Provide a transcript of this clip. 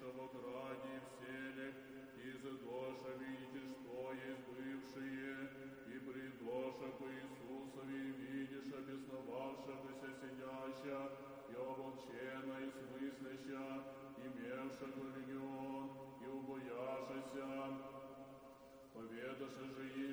во граде в селях, изыдоша видите, что есть бывшие, и придоша по Иисусове видишь обесновавшегося сидяща, и оболчена и смысляща, имевшего легион, и убояшася, поведаше же им